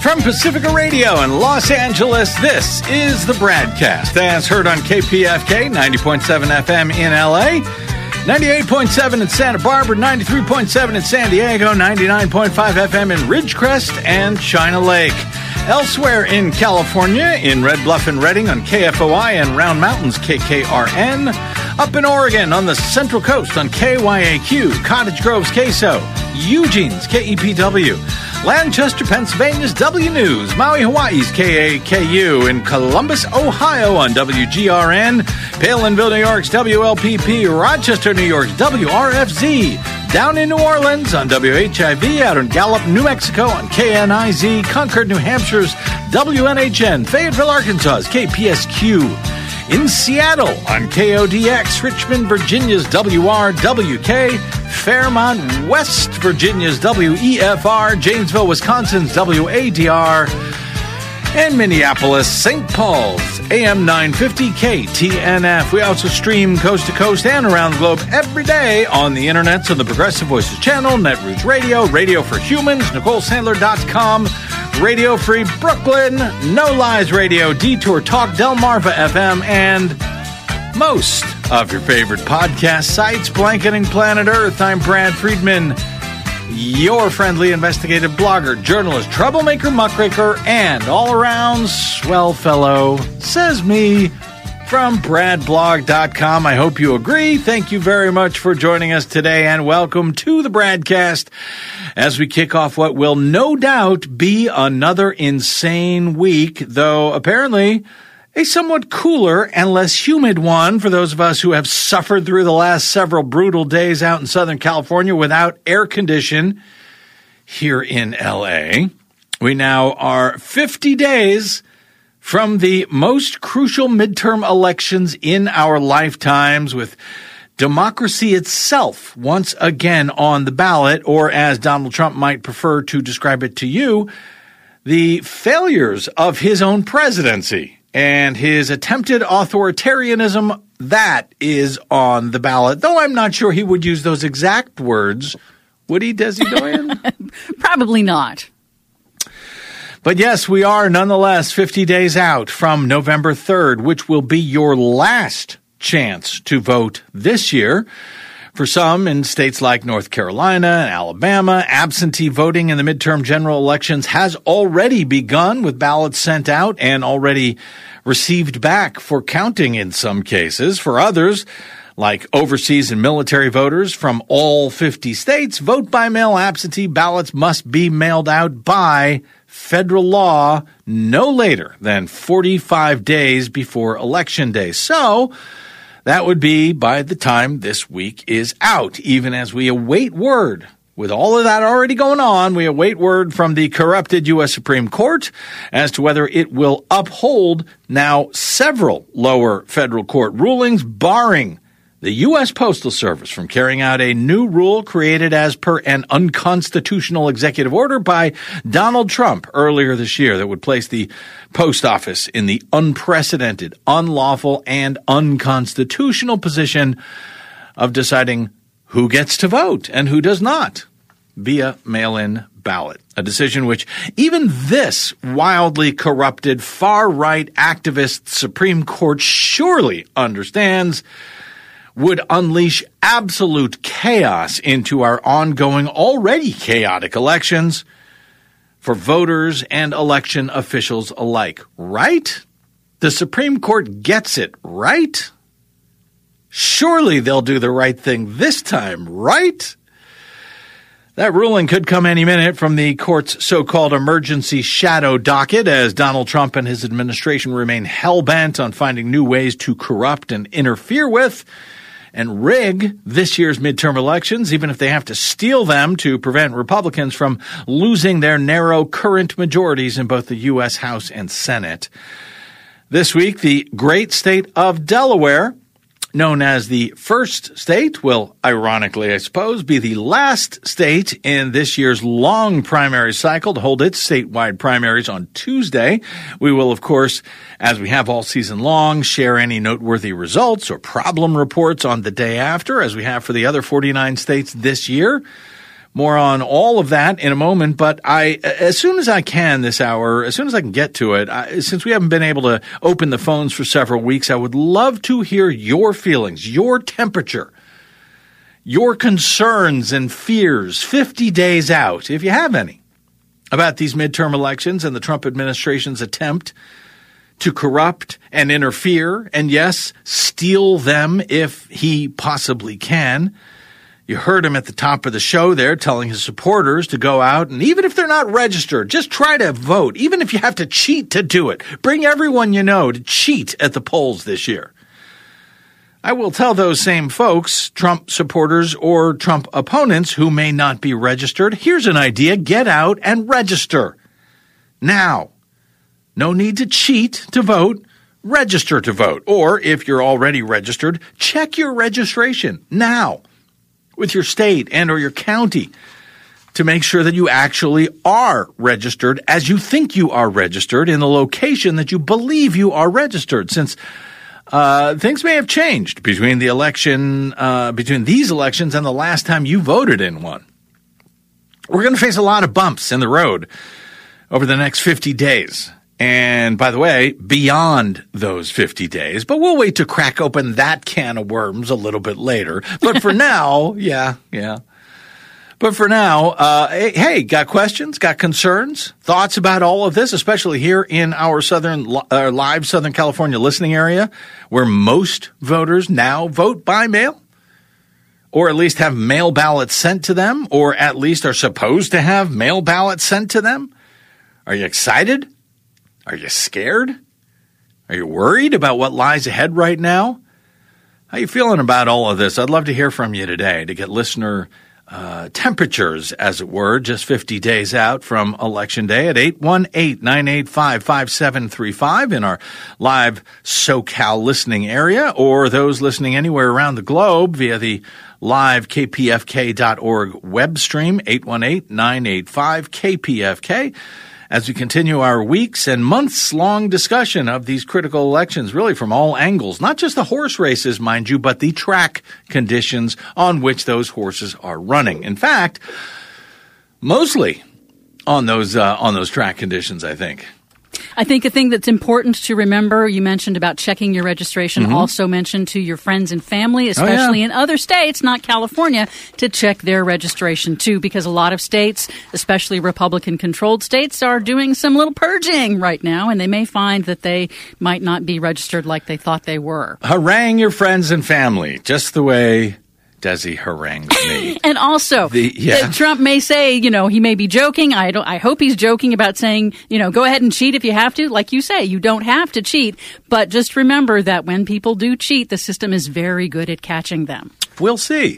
From Pacifica Radio in Los Angeles, this is the BradCast, as heard on KPFK 90.7 FM in LA, 98.7 in Santa Barbara, 93.7 in San Diego, 99.5 FM in Ridgecrest and China Lake. Elsewhere in California, in Red Bluff and Redding on KFOI and Round Mountains KKRN. Up in Oregon on the Central Coast on KYAQ, Cottage Grove's KSO, Eugene's KEPW. Lancaster, Pennsylvania's W News, Maui, Hawaii's KAKU, in Columbus, Ohio on WGRN, Palinville, New York's WLPP, Rochester, New York's WRFZ, down in New Orleans on WHIV, out in Gallup, New Mexico on KNIZ, Concord, New Hampshire's WNHN, Fayetteville, Arkansas's KPSQ, in Seattle on KODX, Richmond, Virginia's WRWK, Fairmont, West Virginia's WEFR, Janesville, Wisconsin's WADR, and Minneapolis, St. Paul's AM 950 KTNF. We also stream coast to coast and around the globe every day on the internet, so the Progressive Voices channel, Netroots Radio, Radio for Humans, NicoleSandler.com, Radio Free Brooklyn, No Lies Radio, Detour Talk, Delmarva FM, and most of your favorite podcast sites, blanketing planet Earth. I'm Brad Friedman, your friendly investigative blogger, journalist, troublemaker, muckraker, and all-around swell fellow, says me, from BradBlog.com. I hope you agree. Thank you very much for joining us today, and welcome to the BradCast as we kick off what will no doubt be another insane week, though apparently a somewhat cooler and less humid one for those of us who have suffered through the last several brutal days out in Southern California without air condition here in LA. We now are 50 days from the most crucial midterm elections in our lifetimes, with democracy itself once again on the ballot, or as Donald Trump might prefer to describe it to you, the failures of his own presidency and his attempted authoritarianism, that is on the ballot. Though I'm not sure he would use those exact words. Would he, Desi Doyen? Probably not. But yes, we are nonetheless 50 days out from November 3rd, which will be your last chance to vote this year. For some, in states like North Carolina and Alabama, absentee voting in the midterm general elections has already begun, with ballots sent out and already received back for counting in some cases. For others, like overseas and military voters from all 50 states, vote-by-mail absentee ballots must be mailed out by federal law no later than 45 days before Election Day. So that would be by the time this week is out, even as we await word. With all of that already going on, we await word from the corrupted U.S. Supreme Court as to whether it will uphold now several lower federal court rulings barring the U.S. Postal Service from carrying out a new rule created as per an unconstitutional executive order by Donald Trump earlier this year that would place the post office in the unprecedented, unlawful, and unconstitutional position of deciding who gets to vote and who does not via mail-in ballot. A decision which even this wildly corrupted far-right activist Supreme Court surely understands would unleash absolute chaos into our ongoing, already chaotic elections for voters and election officials alike. Right? The Supreme Court gets it, right? Surely they'll do the right thing this time, right? That ruling could come any minute from the court's so-called emergency shadow docket, as Donald Trump and his administration remain hell-bent on finding new ways to corrupt and interfere with and rig this year's midterm elections, even if they have to steal them to prevent Republicans from losing their narrow current majorities in both the U.S. House and Senate. This week, the great state of Delaware, known as the first state, will, ironically, I suppose, be the last state in this year's long primary cycle to hold its statewide primaries on Tuesday. We will, of course, as we have all season long, share any noteworthy results or problem reports on the day after, as we have for the other 49 states this year. More on all of that in a moment, but as soon as I can this hour, as soon as I can get to it, since we haven't been able to open the phones for several weeks, I would love to hear your feelings, your temperature, your concerns and fears 50 days out, if you have any, about these midterm elections and the Trump administration's attempt to corrupt and interfere and, yes, steal them if he possibly can. You heard him at the top of the show there telling his supporters to go out, and even if they're not registered, just try to vote. Even if you have to cheat to do it, bring everyone you know to cheat at the polls this year. I will tell those same folks, Trump supporters or Trump opponents who may not be registered, here's an idea: get out and register. Now. No need to cheat to vote. Register to vote. Or if you're already registered, check your registration now with your state and or your county to make sure that you actually are registered as you think you are registered in the location that you believe you are registered, since things may have changed between the election, between these elections and the last time you voted in one. We're going to face a lot of bumps in the road over the next 50 days. And by the way, beyond those 50 days, but we'll wait to crack open that can of worms a little bit later. But for now, yeah. But for now, hey, got questions, got concerns, thoughts about all of this, especially here in our live Southern California listening area, where most voters now vote by mail, or at least have mail ballots sent to them, or at least are supposed to have mail ballots sent to them. Are you excited? Are you scared? Are you worried about what lies ahead right now? How you feeling about all of this? I'd love to hear from you today to get listener temperatures, as it were, just 50 days out from Election Day at 818-985-5735 in our live SoCal listening area, or those listening anywhere around the globe via the live kpfk.org web stream, 818-985-KPFK. As we continue our weeks and months-long discussion of these critical elections, really from all angles, not just the horse races, mind you, but the track conditions on which those horses are running. In fact, mostly on those track conditions, I think. I think a thing that's important to remember, you mentioned about checking your registration, also mentioned to your friends and family, especially in other states, not California, to check their registration too, because a lot of states, especially Republican-controlled states, are doing some little purging right now, and they may find that they might not be registered like they thought they were. Harangue your friends and family, just the way Desi harangues me. And also, Trump may say, he may be joking. I hope he's joking about saying, go ahead and cheat if you have to. Like you say, you don't have to cheat. But just remember that when people do cheat, the system is very good at catching them. We'll see.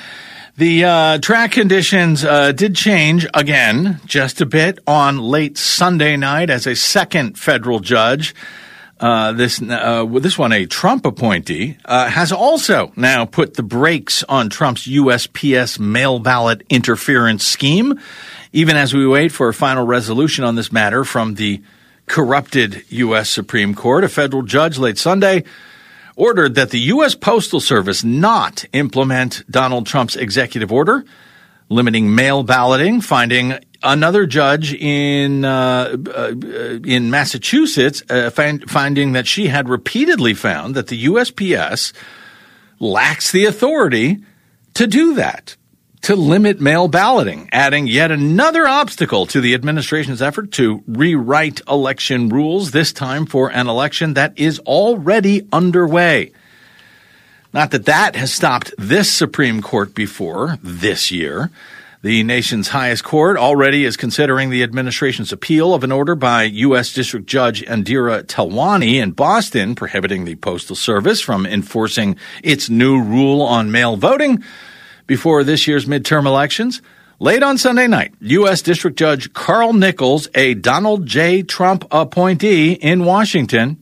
The track conditions did change again just a bit on late Sunday night as a second federal judge, this one a Trump appointee, has also now put the brakes on Trump's USPS mail ballot interference scheme, even as we wait for a final resolution on this matter from the corrupted U.S. Supreme Court. A federal judge late Sunday ordered that the U.S. Postal Service not implement Donald Trump's executive order limiting mail balloting, finding another judge in Massachusetts finding that she had repeatedly found that the USPS lacks the authority to do that, to limit mail balloting, adding yet another obstacle to the administration's effort to rewrite election rules, this time for an election that is already underway. Not that that has stopped this Supreme Court before this year. The nation's highest court already is considering the administration's appeal of an order by U.S. District Judge Indira Talwani in Boston prohibiting the Postal Service from enforcing its new rule on mail voting before this year's midterm elections. Late on Sunday night, U.S. District Judge Carl Nichols, a Donald J. Trump appointee in Washington,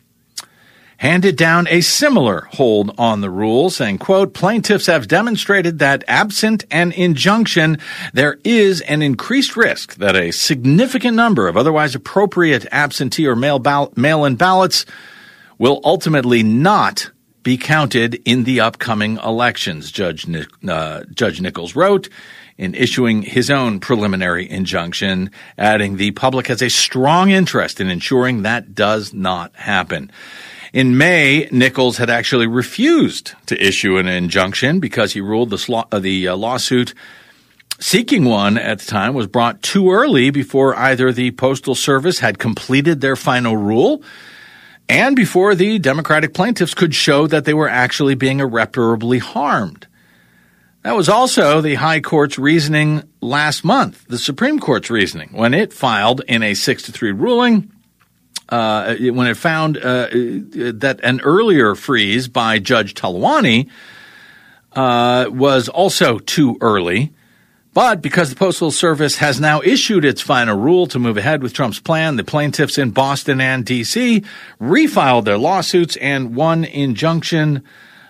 handed down a similar hold on the rule, saying, quote, plaintiffs have demonstrated that absent an injunction, there is an increased risk that a significant number of otherwise appropriate absentee or mail-in ballots will ultimately not be counted in the upcoming elections, Judge Nichols wrote in issuing his own preliminary injunction, adding the public has a strong interest in ensuring that does not happen. In May, Nichols had actually refused to issue an injunction because he ruled the lawsuit seeking one at the time was brought too early before either the Postal Service had completed their final rule and before the Democratic plaintiffs could show that they were actually being irreparably harmed. That was also the High Court's reasoning last month, the Supreme Court's reasoning, when it filed in a 6-3 ruling, when it found that an earlier freeze by Judge Talwani was also too early. But because the Postal Service has now issued its final rule to move ahead with Trump's plan, the plaintiffs in Boston and D.C. refiled their lawsuits and won injunction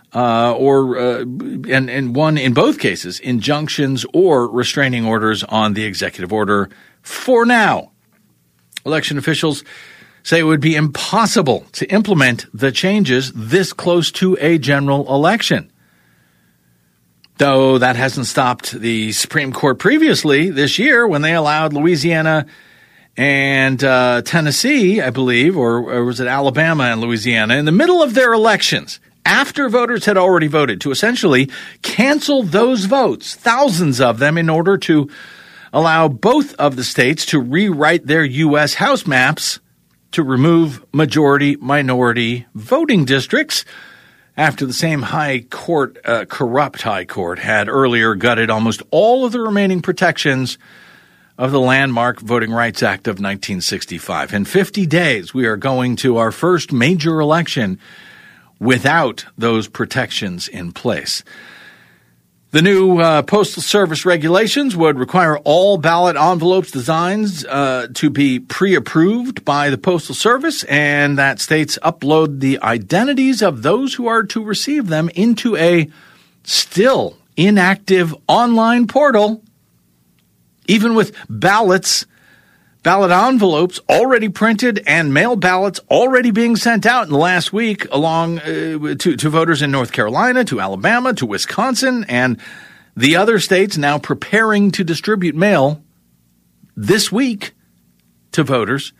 and won in both cases injunctions or restraining orders on the executive order for now. Election officials say it would be impossible to implement the changes this close to a general election. Though that hasn't stopped the Supreme Court previously this year when they allowed Louisiana and Tennessee, I believe, or was it Alabama and Louisiana, in the middle of their elections, after voters had already voted, to essentially cancel those votes, thousands of them, in order to allow both of the states to rewrite their U.S. House maps to remove majority-minority voting districts, after the same high court, corrupt high court, had earlier gutted almost all of the remaining protections of the landmark Voting Rights Act of 1965. In 50 days, we are going to our first major election without those protections in place. The new Postal Service regulations would require all ballot envelopes designs to be pre-approved by the Postal Service, and that states upload the identities of those who are to receive them into a still inactive online portal, even with ballot envelopes already printed and mail ballots already being sent out in the last week along to voters in North Carolina, to Alabama, to Wisconsin, and the other states now preparing to distribute mail this week to voters.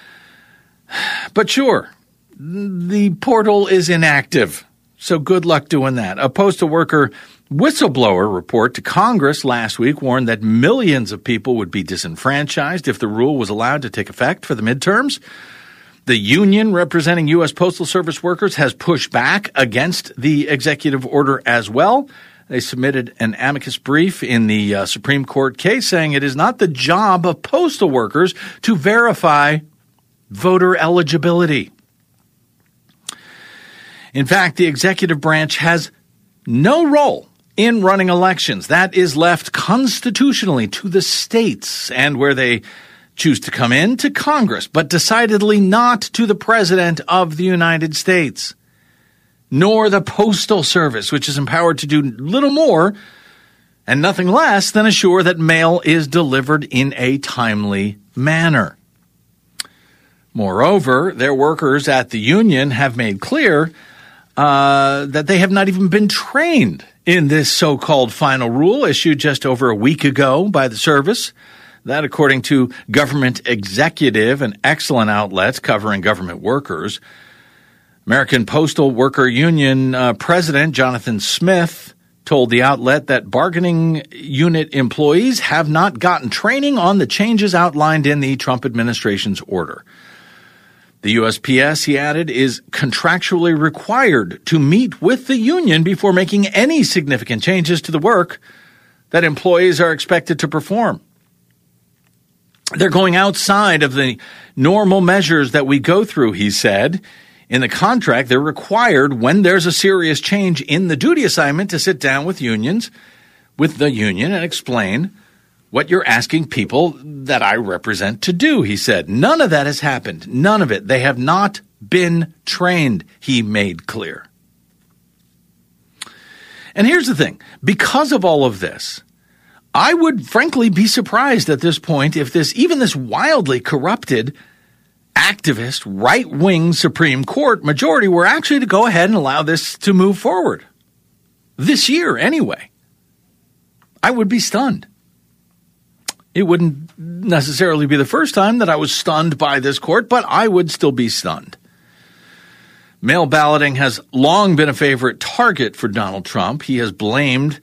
But sure, the portal is inactive, so good luck doing that. A postal worker whistleblower report to Congress last week warned that millions of people would be disenfranchised if the rule was allowed to take effect for the midterms. The union representing U.S. Postal Service workers has pushed back against the executive order as well. They submitted an amicus brief in the Supreme Court case saying it is not the job of postal workers to verify voter eligibility. In fact, the executive branch has no role in running elections. That is left constitutionally to the states, and where they choose to come in, to Congress, but decidedly not to the President of the United States, nor the Postal Service, which is empowered to do little more and nothing less than assure that mail is delivered in a timely manner. Moreover, their workers at the union have made clear that they have not even been trained in this so-called final rule issued just over a week ago by the service. That, according to Government Executive, an excellent outlet covering government workers. American Postal Worker Union President Jonathan Smith told the outlet that bargaining unit employees have not gotten training on the changes outlined in the Trump administration's order. The USPS, he added, is contractually required to meet with the union before making any significant changes to the work that employees are expected to perform. They're going outside of the normal measures that we go through, he said. In the contract, they're required, when there's a serious change in the duty assignment, to sit down with the union and explain what you're asking people that I represent to do, he said. None of that has happened. None of it. They have not been trained, he made clear. And here's the thing. Because of all of this, I would frankly be surprised at this point if even this wildly corrupted activist right-wing Supreme Court majority were actually to go ahead and allow this to move forward. This year, anyway. I would be stunned. It wouldn't necessarily be the first time that I was stunned by this court, but I would still be stunned. Mail balloting has long been a favorite target for Donald Trump. He has blamed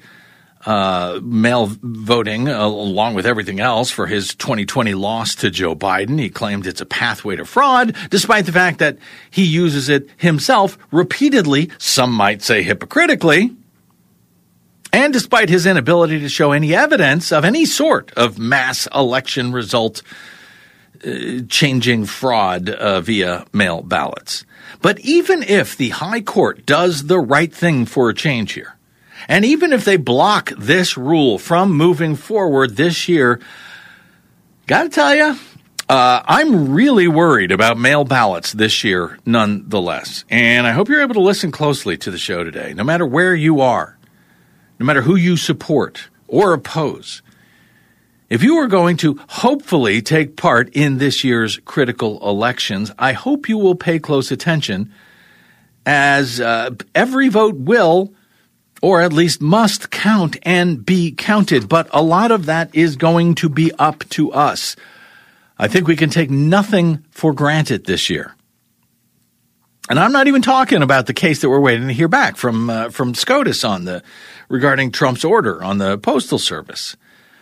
mail voting, along with everything else, for his 2020 loss to Joe Biden. He claimed it's a pathway to fraud, despite the fact that he uses it himself repeatedly, some might say hypocritically, and despite his inability to show any evidence of any sort of mass election result changing fraud via mail ballots. But even if the high court does the right thing for a change here, and even if they block this rule from moving forward this year, gotta tell you, I'm really worried about mail ballots this year nonetheless. And I hope you're able to listen closely to the show today, no matter where you are, no matter who you support or oppose. If you are going to hopefully take part in this year's critical elections, I hope you will pay close attention, as every vote will, or at least must, count and be counted. But a lot of that is going to be up to us. I think we can take nothing for granted this year. And I'm not even talking about the case that we're waiting to hear back from SCOTUS regarding Trump's order on the Postal Service.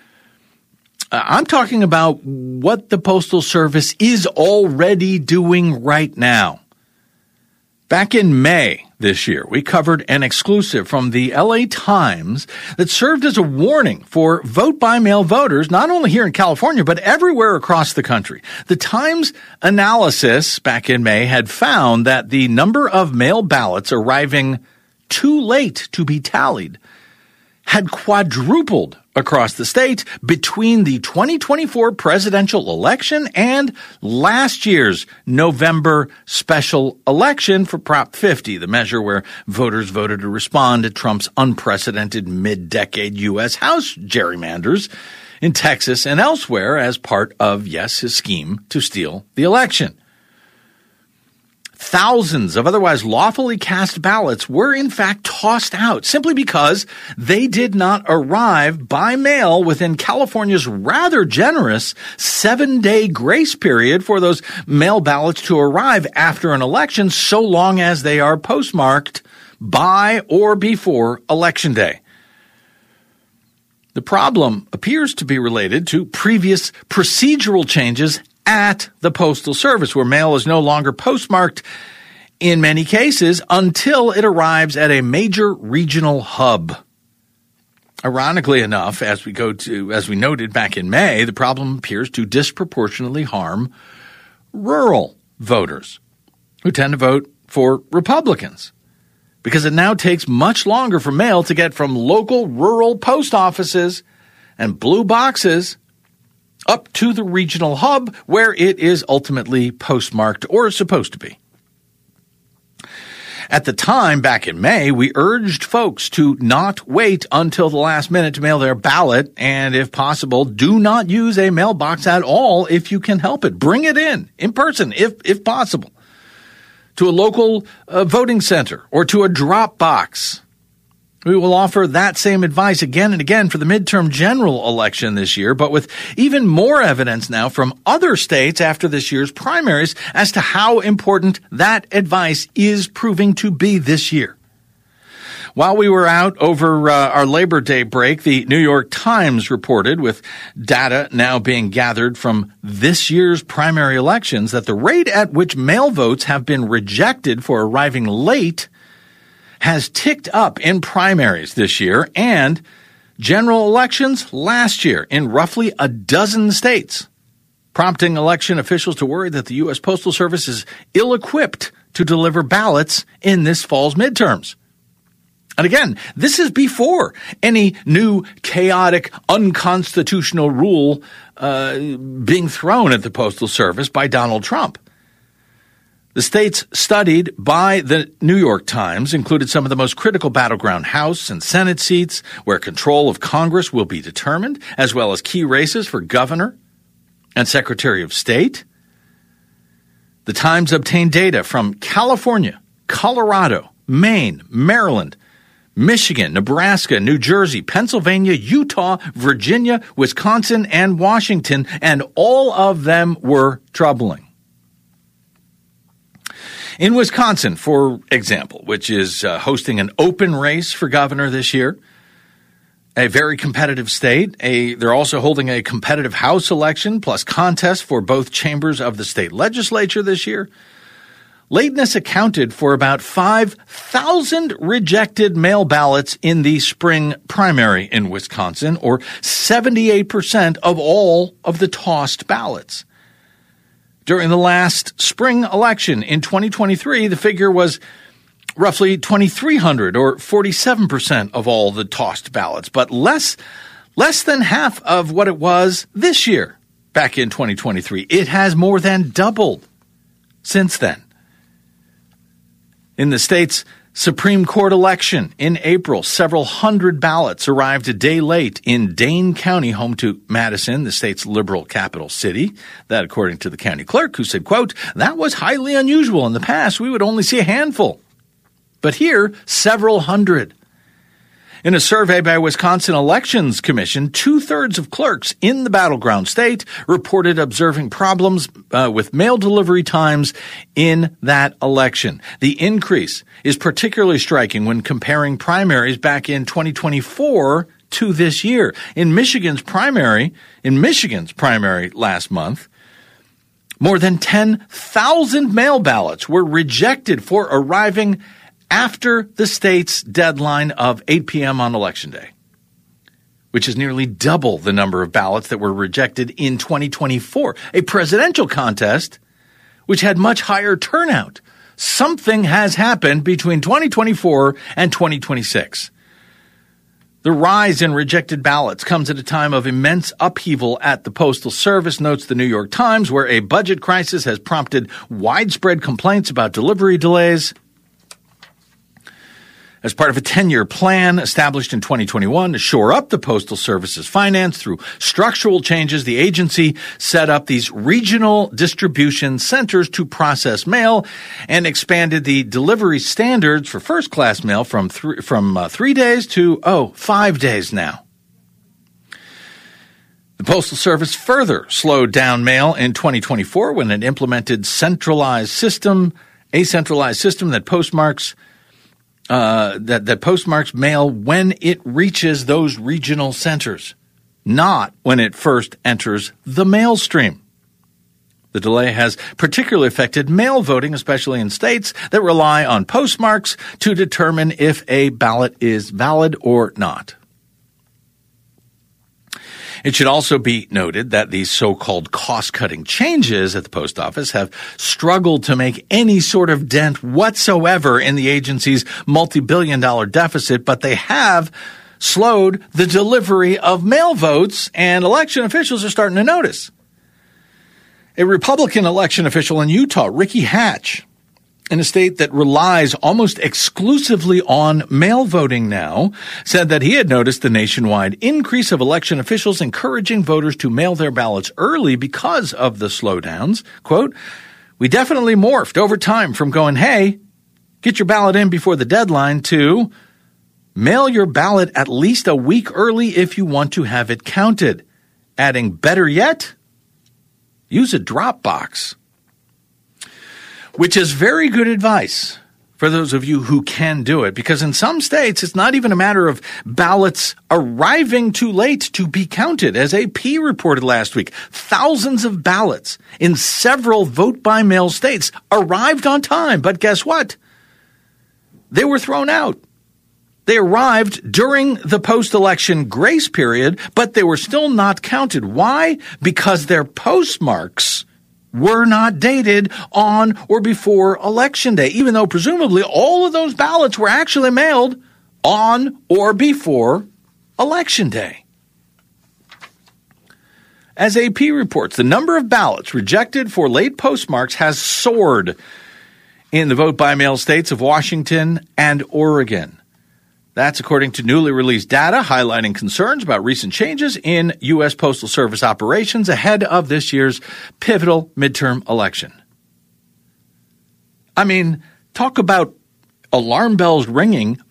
I'm talking about what the Postal Service is already doing right now. Back in May this year, we covered an exclusive from the LA Times that served as a warning for vote-by-mail voters, not only here in California, but everywhere across the country. The Times analysis back in May had found that the number of mail ballots arriving too late to be tallied had quadrupled across the state between the 2024 presidential election and last year's November special election for Prop 50, the measure where voters voted to respond to Trump's unprecedented mid-decade U.S. House gerrymanders in Texas and elsewhere as part of, yes, his scheme to steal the election. Thousands of otherwise lawfully cast ballots were in fact tossed out simply because they did not arrive by mail within California's rather generous 7-day grace period for those mail ballots to arrive after an election, so long as they are postmarked by or before Election Day. The problem appears to be related to previous procedural changes at the Postal Service, where mail is no longer postmarked in many cases until it arrives at a major regional hub. Ironically enough, as we noted back in May, the problem appears to disproportionately harm rural voters who tend to vote for Republicans, because it now takes much longer for mail to get from local rural post offices and blue boxes up to the regional hub where it is ultimately postmarked or supposed to be. At the time, back in May, we urged folks to not wait until the last minute to mail their ballot, and if possible, do not use a mailbox at all if you can help it. Bring it in person, if possible, to a local voting center or to a drop box. We will offer that same advice again and again for the midterm general election this year, but with even more evidence now from other states after this year's primaries as to how important that advice is proving to be this year. While we were out over our Labor Day break, the New York Times reported, with data now being gathered from this year's primary elections, that the rate at which mail votes have been rejected for arriving late has ticked up in primaries this year and general elections last year in roughly a dozen states, prompting election officials to worry that the U.S. Postal Service is ill-equipped to deliver ballots in this fall's midterms. And again, this is before any new chaotic, unconstitutional rule being thrown at the Postal Service by Donald Trump. The states studied by the New York Times included some of the most critical battleground House and Senate seats where control of Congress will be determined, as well as key races for governor and Secretary of State. The Times obtained data from California, Colorado, Maine, Maryland, Michigan, Nebraska, New Jersey, Pennsylvania, Utah, Virginia, Wisconsin, and Washington, and all of them were troubling. In Wisconsin, for example, which is hosting an open race for governor this year, a very competitive state, they're also holding a competitive House election plus contest for both chambers of the state legislature this year. Lateness accounted for about 5,000 rejected mail ballots in the spring primary in Wisconsin, or 78% of all of the tossed ballots. During the last spring election in 2023, the figure was roughly 2,300, or 47% of all the tossed ballots, but less than half of what it was this year, back in 2023. It has more than doubled since then. In the state's Supreme Court election in April, several hundred ballots arrived a day late in Dane County, home to Madison, the state's liberal capital city. That, according to the county clerk, who said, quote, "That was highly unusual. In the past, we would only see a handful. But here, several hundred." In a survey by Wisconsin Elections Commission, 2/3 of clerks in the battleground state reported observing problems with mail delivery times in that election. The increase is particularly striking when comparing primaries back in 2024 to this year. In Michigan's primary last month, more than 10,000 mail ballots were rejected for arriving after the state's deadline of 8 p.m. on Election Day, which is nearly double the number of ballots that were rejected in 2024, a presidential contest which had much higher turnout. Something has happened between 2024 and 2026. The rise in rejected ballots comes at a time of immense upheaval at the Postal Service, notes the New York Times, where a budget crisis has prompted widespread complaints about delivery delays. As part of a 10-year plan established in 2021 to shore up the Postal Service's finance through structural changes, the agency set up these regional distribution centers to process mail and expanded the delivery standards for first-class mail from 3 days to 5 days now. The Postal Service further slowed down mail in 2024 when it implemented a centralized system that postmarks mail when it reaches those regional centers, not when it first enters the mail stream. The delay has particularly affected mail voting, especially in states that rely on postmarks to determine if a ballot is valid or not. It should also be noted that these so-called cost-cutting changes at the post office have struggled to make any sort of dent whatsoever in the agency's multi-billion-dollar deficit, but they have slowed the delivery of mail votes, and election officials are starting to notice. A Republican election official in Utah, Ricky Hatch, in a state that relies almost exclusively on mail voting now, said that he had noticed the nationwide increase of election officials encouraging voters to mail their ballots early because of the slowdowns. Quote, "We definitely morphed over time from going, hey, get your ballot in before the deadline, to mail your ballot at least a week early if you want to have it counted. Adding, better yet, use a drop box." Which is very good advice for those of you who can do it, because in some states, it's not even a matter of ballots arriving too late to be counted. As AP reported last week, thousands of ballots in several vote-by-mail states arrived on time. But guess what? They were thrown out. They arrived during the post-election grace period, but they were still not counted. Why? Because their postmarks were not dated on or before Election Day, even though presumably all of those ballots were actually mailed on or before Election Day. As AP reports, the number of ballots rejected for late postmarks has soared in the vote-by-mail states of Washington and Oregon. That's according to newly released data highlighting concerns about recent changes in U.S. Postal Service operations ahead of this year's pivotal midterm election. I mean, talk about alarm bells ringing